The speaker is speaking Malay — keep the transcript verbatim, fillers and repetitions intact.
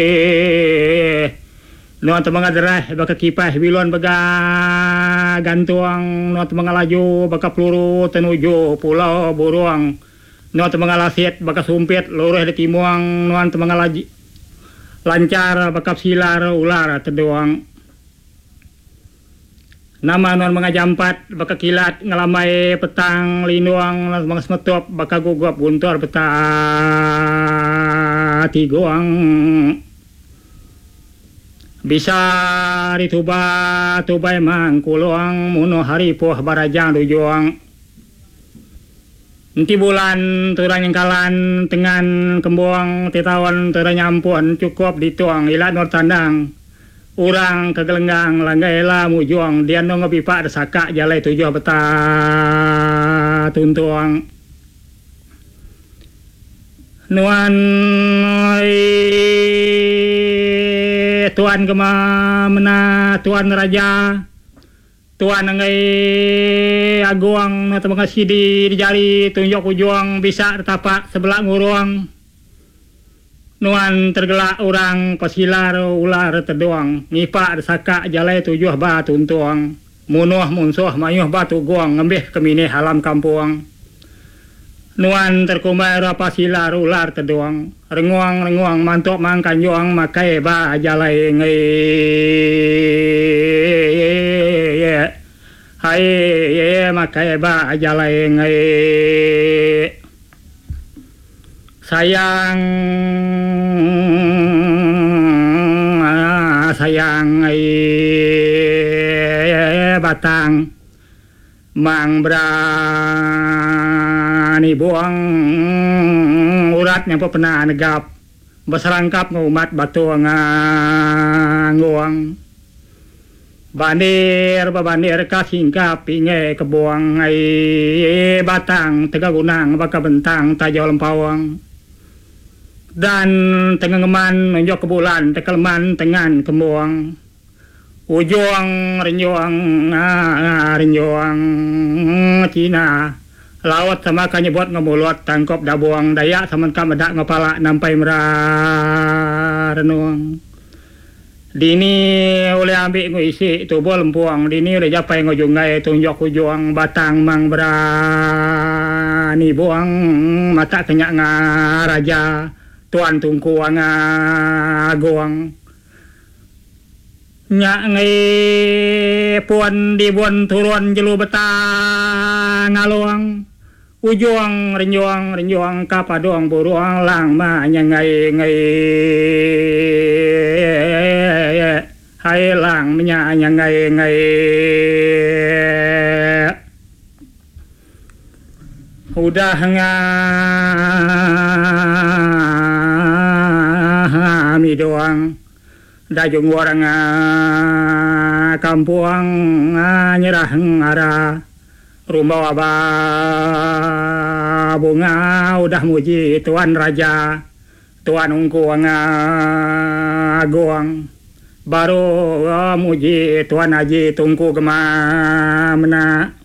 no at mga derah baka kipah bilon baga gantuang no at mga layo baka peluru tenuju pulau buruang no at mga lasit baka sumpit lureh di timuang no at mga laji lancar baka silar ular teduang nama non mga jampat baka kilat ngalamai petang linuang mga semetop baka gugap guntur peta tiguang bisa dituba tubai mang kuluang muno hari poh barajang dujuang nanti bulan turang yang kalan tengan kembuang titawan turang nyampun cukup dituang ilat nur tandang urang kegelenggang langgaila mujuang dia no ngepipa desaka jalai tujuh beta tuntuang nuan tuan kema mena tuan raja tuan ngai aguang atau mengasih di, di jari tunjuk ujuang bisa tapak sebelah nguruang nuan tergelak orang pasilar ular terdoang ngipak desaka jalai tujuh batu tuntuang munuh munsuh mayuh batu guang ngembih kemini halam kampung nuan terkumai pasilar ular terdoang renguang renguang mantok mangkan juang makai ba jalai ngai hai makai ba jalai ngai sayang sayang ngai batang mang berani buang urat yang pernah negap berserangkap ngumat batu nguang bandir babandir kasingkap pinge kebuang ai batang tega gunang baka bentang tajau lempawang dan tengah ngeman menjok ke bulan tekelman tengan kemuang ujung renjuang renjuang Cina laut sama kanyebot ngemulut tangkop dabuang daya sama kamedak ngepala nampai merah renung dini oleh ambil ngisi tubuh lempuang dini oleh japai ngujungai tunjuk ujung batang mang berani buang mata kenyak ngaraja tuan tungku ngaguang nyak ngai puan dibuan turun jelu betang ngaluang ujung renjuang renjuang kapadoang buruang lang ma nyangai ngai hai lang menya nyangai ngai udah ngami doang dajung orang kampung nyerah ngara rumah wabah bunga udah muji tuan raja tuan ungku agung baru muji tuan haji tungku gemamna